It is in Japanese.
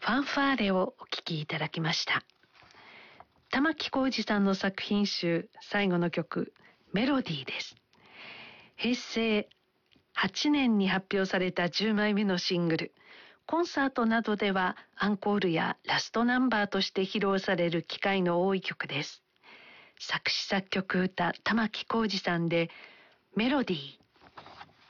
ファンファーレをお聴きいただきました。玉置浩二さんの作品集最後の曲、メロディーです。平成8年に発表された10枚目のシングル、コンサートなどではアンコールやラストナンバーとして披露される機会の多い曲です。作詞作曲歌、玉置浩二さんでメロディー。